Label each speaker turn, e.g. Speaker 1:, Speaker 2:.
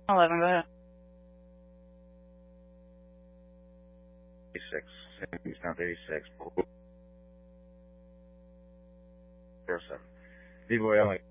Speaker 1: 11, go ahead.
Speaker 2: 86. He's down to 86. 07. B-boy only.